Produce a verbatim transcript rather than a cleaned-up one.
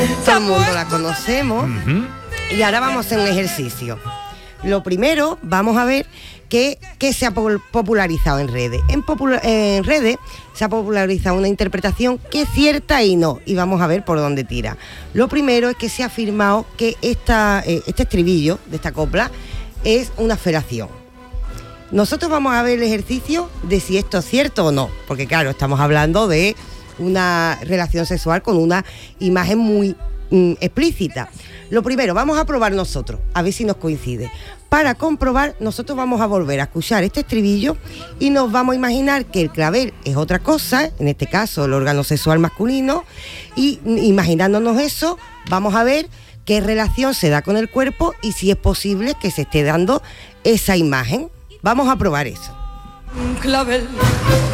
todo el mundo la conocemos. Uh-huh. Y ahora vamos a hacer un ejercicio. Lo primero, vamos a ver qué, qué se ha popularizado en redes. En, popula- en redes se ha popularizado una interpretación que es cierta y no, y vamos a ver por dónde tira. Lo primero es que se ha afirmado que esta, eh, este estribillo de esta copla es una felación. Nosotros vamos a ver el ejercicio de si esto es cierto o no, porque claro, estamos hablando de una relación sexual con una imagen muy mm, explícita. Lo primero, vamos a probar nosotros, a ver si nos coincide. Para comprobar, nosotros vamos a volver a escuchar este estribillo y nos vamos a imaginar que el clavel es otra cosa, en este caso el órgano sexual masculino, y imaginándonos eso, vamos a ver qué relación se da con el cuerpo y si es posible que se esté dando esa imagen. Vamos a probar eso. Clavel,